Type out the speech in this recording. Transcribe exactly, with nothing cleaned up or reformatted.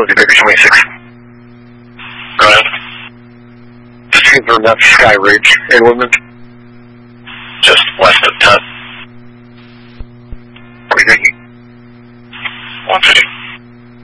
Visibility, Baby twenty-six. Go ahead. Just confirm that's Sky Ridge in Woodland. Just west of ten. What are you thinking? one fifty.